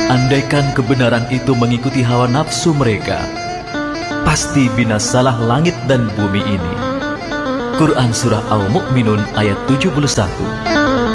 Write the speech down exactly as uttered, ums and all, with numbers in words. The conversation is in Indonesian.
Andaikan kebenaran itu mengikuti hawa nafsu mereka, pasti binasalah langit dan bumi ini. Quran Surah Al-Mu'minun ayat tujuh puluh satu.